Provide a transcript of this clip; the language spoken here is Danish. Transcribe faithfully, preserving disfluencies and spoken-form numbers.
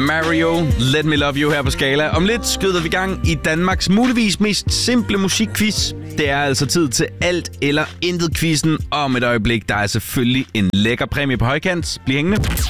Mario, Let Me Love You her på Skala. Om lidt skyder vi gang i Danmarks muligvis mest simple musikquiz. Det er altså tid til alt eller intet quizzen. Og om et øjeblik, der er selvfølgelig en lækker præmie på højkant. Bliv hængende.